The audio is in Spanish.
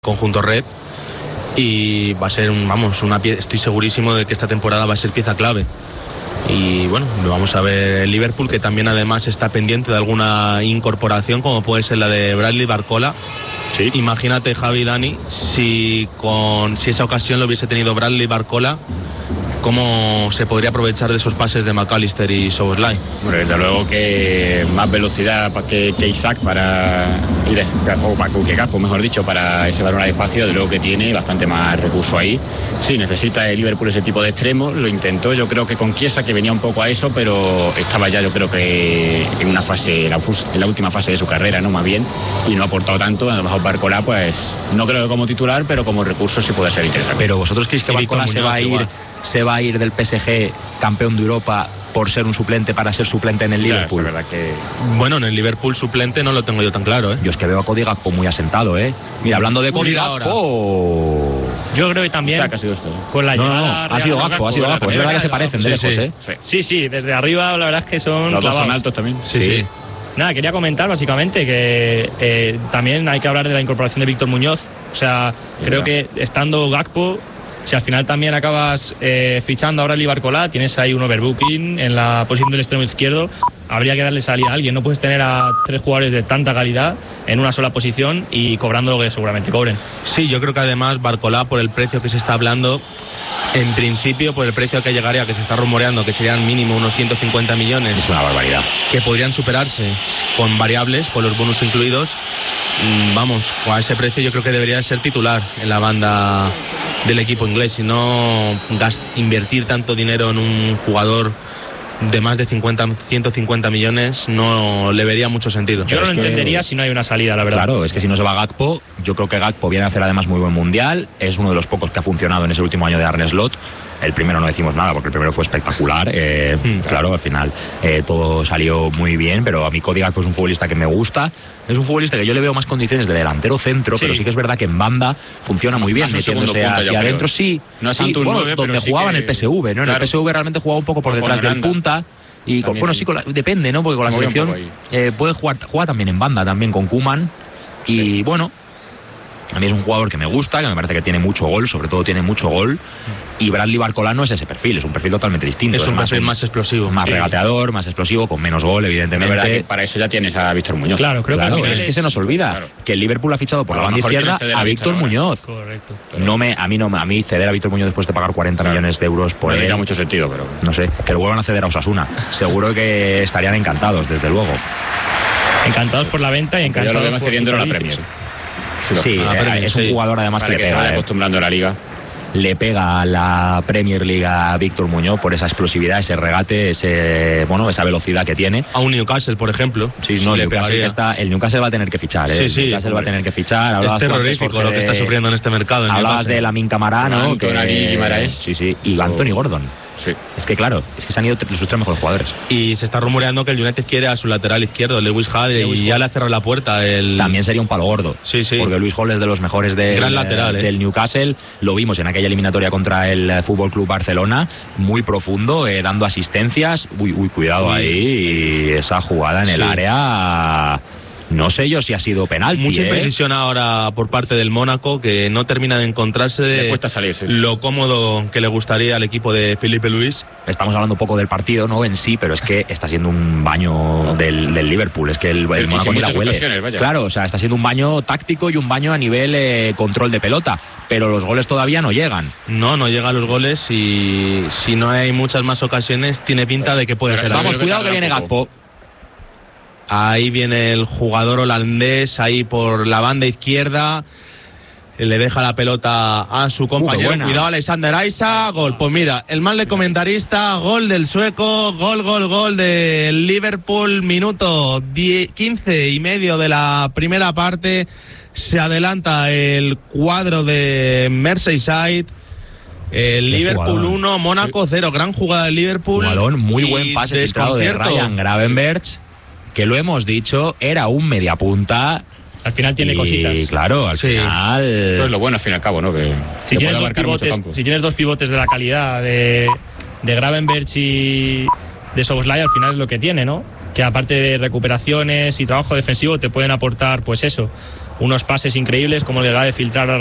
conjunto red, y va a ser estoy segurísimo de que esta temporada va a ser pieza clave. Y bueno, vamos a ver el Liverpool, que también además está pendiente de alguna incorporación, como puede ser la de Bradley Barcola. Sí. Imagínate, Javi, Dani, si esa ocasión lo hubiese tenido Bradley Barcola, cómo se podría aprovechar de esos pases de McAllister y Szoboszlai. Bueno, desde luego que más velocidad que Isaac para ir, o para que Gakpo, mejor dicho, para ese balón al espacio, desde luego que tiene bastante más recurso ahí. Sí, necesita el Liverpool ese tipo de extremos, lo intentó, yo creo que con Chiesa, que venía un poco a eso, pero estaba ya, yo creo que en una fase, en la última fase de su carrera, ¿no? Más bien, y no ha aportado tanto. A lo mejor Barcola, pues no creo que como titular, pero como recurso sí puede ser interesante. Pero vosotros creéis que Barcola se va a ir del PSG campeón de Europa por ser un suplente para ser suplente en el Liverpool. Es verdad que... Bueno, en el Liverpool suplente no lo tengo yo tan claro, ¿eh? Yo es que veo a Cody Gakpo muy asentado, ¿eh? Mira, hablando de Cody Gakpo... Yo creo que también ha sido esto, ¿eh? Con la llegada... Ha sido Gakpo. Es verdad que se parecen de lejos, ¿eh? Sí, desde arriba la verdad es que son los dos son altos también. Sí. Nada, quería comentar básicamente que también hay que hablar de la incorporación de Víctor Muñoz. O sea, creo que estando Gakpo, si al final también acabas fichando ahora a Barcola, tienes ahí un overbooking en la posición del extremo izquierdo, habría que darle salida a alguien. No puedes tener a 3 jugadores de tanta calidad en una sola posición y cobrando lo que seguramente cobren. Sí, yo creo que además Barcola, por el precio que se está hablando, en principio por el precio que llegaría, que se está rumoreando, que serían mínimo unos 150 millones. Es una barbaridad. Que podrían superarse con variables, con los bonus incluidos. A ese precio yo creo que debería ser titular en la banda del equipo inglés, y no invertir tanto dinero en un jugador de más de 150 millones no le vería mucho sentido. Yo no lo entendería si no hay una salida, la verdad. Claro, es que si no se va Gakpo, yo creo que Gakpo viene a hacer además muy buen mundial, es uno de los pocos que ha funcionado en ese último año de Arne Slot. El primero no decimos nada porque el primero fue espectacular, claro, al final todo salió muy bien, pero a mí Cody Gakpo es un futbolista que me gusta, es un futbolista que yo le veo más condiciones de delantero centro, pero sí que es verdad que en banda funciona muy bien, metiéndose hacia adentro, no es tanto un 9, donde jugaba en el PSV, ¿no? En el PSV realmente jugaba un poco por detrás del punta. Y depende, ¿no? Porque con la selección puede jugar también en banda, también con Koeman. Y bueno, a mí es un jugador que me gusta, que me parece que tiene mucho gol, sobre todo tiene mucho gol. Y Bradley Barcola no es ese perfil, es un perfil totalmente distinto. Es un perfil más explosivo. Más regateador, más explosivo, con menos gol, evidentemente. Es verdad que para eso ya tienes a Víctor Muñoz. Claro, es que se nos olvida que el Liverpool ha fichado por la banda izquierda a Víctor Muñoz. Correcto. A mí ceder a Víctor Muñoz después de pagar 40 millones de euros por él, no tiene mucho sentido, pero no sé, que lo vuelvan a ceder a Osasuna. Seguro que estarían encantados, desde luego. Encantados por la venta y encantados por cediendo a la Premier. Es un jugador además que le pega. Acostumbrando a la liga. Le pega a la Premier League a Víctor Muñoz por esa explosividad, ese regate, esa velocidad que tiene. A un Newcastle, por ejemplo. El Newcastle va a tener que fichar. Newcastle va a tener que fichar. Es terrorífico lo que está sufriendo en este mercado. Hablabas de Lamine Camara, ¿no? Y Anthony Gordon. Sí. Es que claro, que se han ido sus 3 mejores jugadores. Y se está rumoreando que el United quiere a su lateral izquierdo, Lewis Hall, y ya le ha cerrado la puerta. También sería un palo gordo. Sí. Porque Lewis Hall es de los mejores gran lateral, del Newcastle. Lo vimos en aquella eliminatoria contra el FC Barcelona, muy profundo, dando asistencias. Cuidado ahí. Y esa jugada en el área... No sé yo si ha sido penalti. Mucha imprecisión ahora por parte del Mónaco, que no termina de encontrarse de lo cómodo que le gustaría al equipo de Filipe Luis. Estamos hablando un poco del partido, no en sí, pero es que está siendo un baño del Liverpool. Es que el Mónaco ni la huele. Claro, o sea, está siendo un baño táctico y un baño a nivel control de pelota, pero los goles todavía no llegan. No llegan los goles, y si no hay muchas más ocasiones, tiene pinta de que puede ser. Vamos, cuidado que viene Gakpo. Ahí viene el jugador holandés, ahí por la banda izquierda. Le deja la pelota a su compañero. Cuidado, Alexander Isak. Gol. Pues mira, el mal de comentarista. Gol del sueco. Gol del Liverpool. Minuto 15 y medio de la primera parte. Se adelanta el cuadro de Merseyside. El Liverpool 1, Mónaco 0. Gran jugada del Liverpool. Jugador, muy buen pase filtrado de Ryan Gravenberch, que lo hemos dicho, era un mediapunta. Al final tiene cositas. Y claro, al final... Eso es lo bueno, al fin y al cabo, ¿no? Que si tienes dos pivotes de la calidad de Gravenberch y de Szoboszlai, al final es lo que tiene, ¿no? que aparte de recuperaciones y trabajo defensivo te pueden aportar pues eso, unos pases increíbles como el de filtrar